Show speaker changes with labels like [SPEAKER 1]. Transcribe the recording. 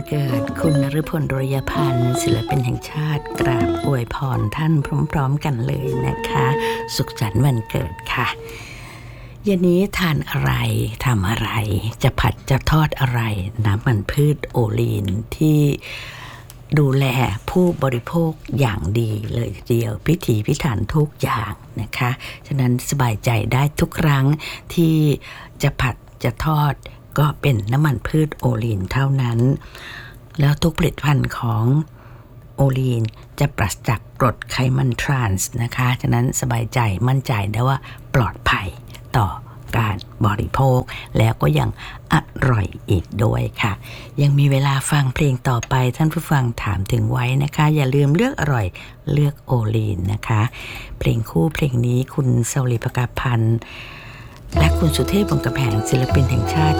[SPEAKER 1] เกิดคุณนฤพล โรยพันธ์ศิลปินแห่งชาติกราบอวยพรท่านพร้อมๆกันเลยนะคะสุขสันต์วันเกิดค่ะเย็นนี้ทานอะไรทำอะไรจะผัดจะทอดอะไรน้ำมันพืชโอลีนที่ดูแลผู้บริโภคอย่างดีเลยทีเดียวพิถีพิถันทุกอย่างนะคะฉะนั้นสบายใจได้ทุกครั้งที่จะผัดจะทอดก็เป็นน้ำมันพืชโอลีนเท่านั้นแล้วทุกผลิตภัณฑ์ของโอลีนจะปราศจากกรดไขมันทรานส์นะคะฉะนั้นสบายใจมั่นใจได้ว่าปลอดภัยต่อการบริโภคแล้วก็ยังอร่อยอีกด้วยค่ะยังมีเวลาฟังเพลงต่อไปท่านผู้ฟังถามถึงไว้นะคะอย่าลืมเลือกอร่อยเลือกโอลีนนะคะเพลงคู่เพลงนี้คุณสวลี ภกพันธ์และคุณสุเทพ วงศ์กำแหงศิลปินแห่งชาติ